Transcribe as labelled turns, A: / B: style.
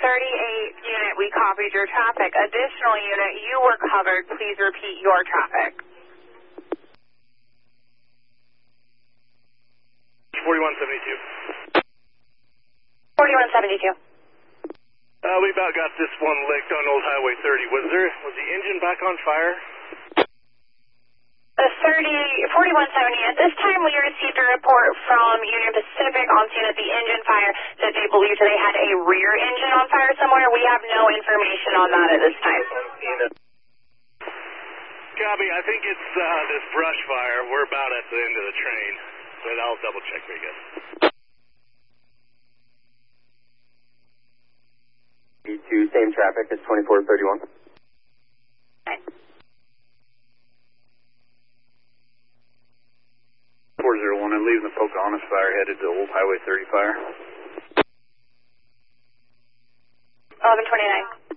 A: unit, we copied your traffic. Additional unit, you were covered. Please repeat your traffic.
B: 4172.
A: 4172.
B: We about got this one licked on Old Highway 30. Was the engine back on fire?
A: 4170. At this time, we received a report from Union Pacific on scene at the engine fire that they believed they had a rear engine on fire somewhere. We have no information on that at this time.
B: Copy. I think it's this brush fire. We're about at the end of the train, but I'll double check for you guys.
C: E2, same traffic, it's 2431.
A: Okay.
C: 401, I'm leaving the Pocahontas fire, headed to Old Highway 30 fire.
A: 1129.